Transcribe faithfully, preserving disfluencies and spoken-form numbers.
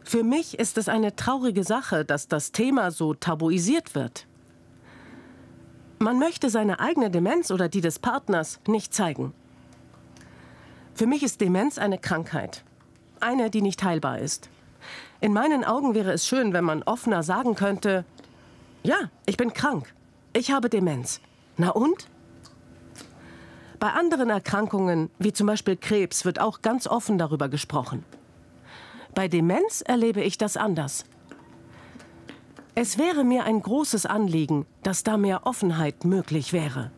Für mich ist es eine traurige Sache, dass das Thema so tabuisiert wird. Man möchte seine eigene Demenz oder die des Partners nicht zeigen. Für mich ist Demenz eine Krankheit. Eine, die nicht heilbar ist. In meinen Augen wäre es schön, wenn man offener sagen könnte, ja, ich bin krank. Ich habe Demenz. Na und? Bei anderen Erkrankungen, wie zum Beispiel Krebs, wird auch ganz offen darüber gesprochen. Bei Demenz erlebe ich das anders. Es wäre mir ein großes Anliegen, dass da mehr Offenheit möglich wäre.